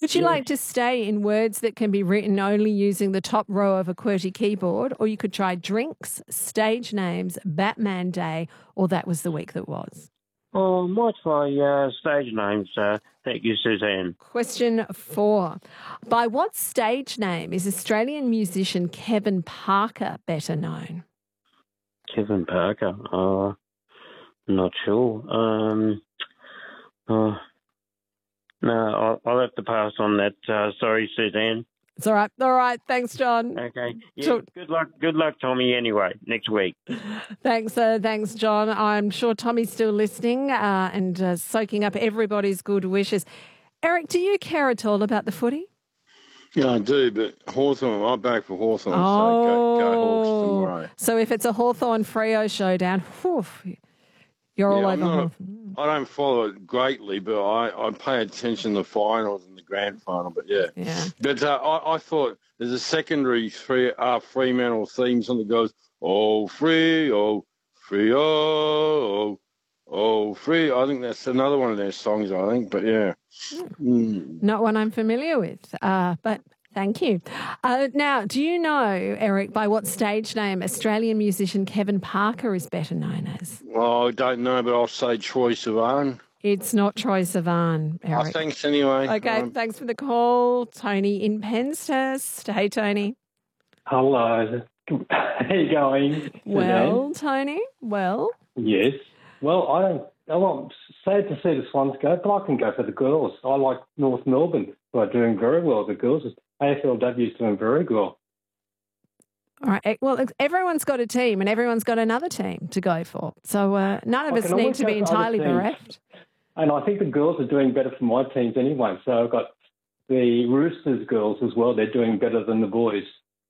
Would you like to stay in words that can be written only using the top row of a QWERTY keyboard, or you could try drinks, stage names, Batman Day, or That Was the Week That Was? Oh, might try stage names. Thank you, Suzanne. Question 4. By what stage name is Australian musician Kevin Parker better known? Kevin Parker. Not sure. No, I'll have to pass on that. Sorry, Suzanne. It's all right. All right. Thanks, John. Okay. Yeah, good luck, Tommy, anyway, next week. Thanks, John. I'm sure Tommy's still listening and soaking up everybody's good wishes. Eric, do you care at all about the footy? Yeah, I do, but Hawthorn, I'm back for Hawthorn, so go Hawks tomorrow. So if it's a Hawthorn-Freo showdown, you're all over Hawthorn. I don't follow it greatly, but I pay attention to the finals and the grand final, but yeah. But I thought there's a secondary Fremantle theme song that goes, oh, free, oh, free, oh, free. I think that's another one of their songs, I think, but yeah. Not one I'm familiar with, but thank you. Now, do you know, Eric, by what stage name Australian musician Kevin Parker is better known as? Well, I don't know, but I'll say Troy Sivan. It's not Troy Sivan, Eric. Oh, thanks anyway. Okay, thanks for the call. Tony in Penshurst. Hey, Tony. Hello. How you going? Well, Tony, well. Yes. Well, I'm sad to see the Swans go, but I can go for the girls. I like North Melbourne, who are doing very well. The girls, AFLW is doing very well. All right. Well, everyone's got a team and everyone's got another team to go for. So none of us need to be entirely bereft. And I think the girls are doing better for my teams anyway. So I've got the Roosters girls as well. They're doing better than the boys.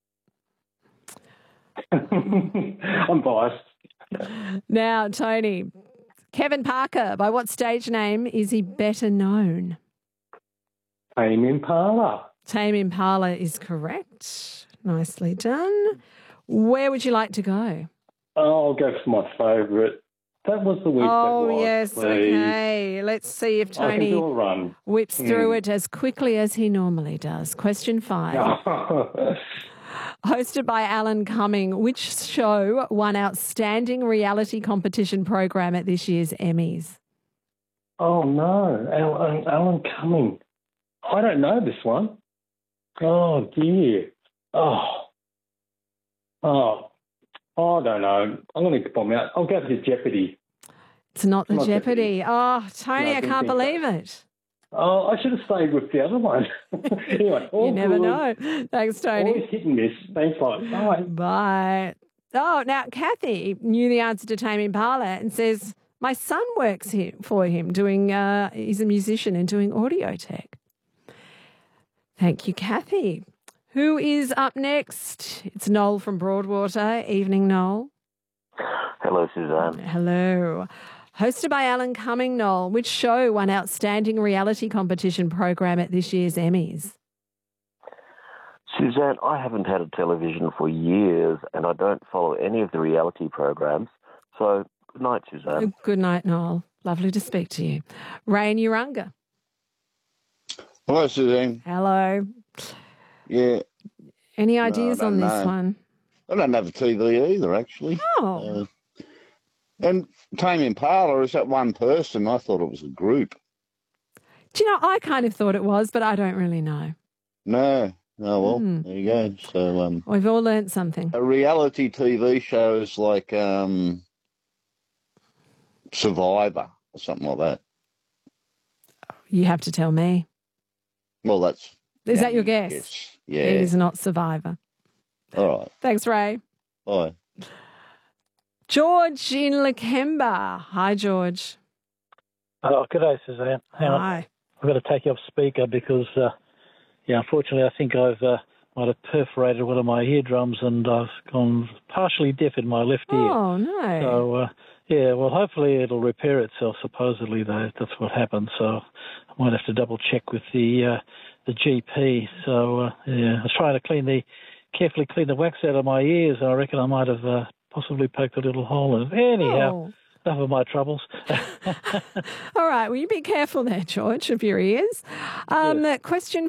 I'm biased. Now, Tony, Kevin Parker, by what stage name is he better known? Tame Impala. Tame Impala is correct. Nicely done. Where would you like to go? I'll go for my favourite. That was the week that was. Oh, yes, please. Okay. Let's see if I can Tony do a run. whips through it as quickly as he normally does. Question 5. Hosted by Alan Cumming, which show won Outstanding Reality Competition Program at this year's Emmys? Oh, no. Alan Cumming. I don't know this one. Oh, dear. I don't know. I'm going to bomb out. I'll go for the Jeopardy. It's not the Jeopardy. Oh, Tony, I can't believe it. Oh, I should have stayed with the other one. Anyway, you never know. Thanks, Tony. Always hit and miss. Thanks a lot. Bye. Bye. Oh, now Kathy knew the answer to Tame Impala and says, my son works here for him doing, he's a musician and doing audio tech. Thank you, Kathy. Who is up next? It's Noel from Broadwater. Evening, Noel. Hello, Suzanne. Hello. Hosted by Alan Cumming, Noel, which show won Outstanding Reality Competition Program at this year's Emmys? Suzanne, I haven't had a television for years and I don't follow any of the reality programs. So, good night, Suzanne. Good night, Noel. Lovely to speak to you. Ray in Urunga. Hello, Suzanne. Hello. Yeah. Any ideas on this one? I don't have a TV either, actually. Oh. And Tame Impala, is that one person? I thought it was a group. Do you know, I kind of thought it was, but I don't really know. No. Oh, well, there you go. So, we've all learnt something. A reality TV show is like Survivor or something like that. You have to tell me. Well, that's... Is that your guess? Yes. Yeah. It is not Survivor. All right. Thanks, Ray. Bye. George in Lakemba. Hi, George. Oh, good day, Suzanne. Hi. I've got to take you off speaker because, unfortunately, I think I've might have perforated one of my eardrums and I've gone partially deaf in my left ear. Oh, no. So, well, hopefully it'll repair itself. Supposedly, that's what happened. So I might have to double check with the GP. So, I was trying to carefully clean the wax out of my ears, and I reckon I might have possibly poked a little hole in it. Anyhow, enough of my troubles. All right, well, you be careful there, George, of your ears. Yes. Question